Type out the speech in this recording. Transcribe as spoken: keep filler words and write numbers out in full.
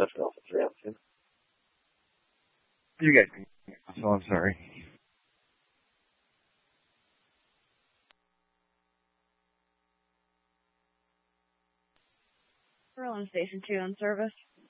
That's Alpha three Alpha two. You guys can. So I'm sorry. Berlin Station two on service.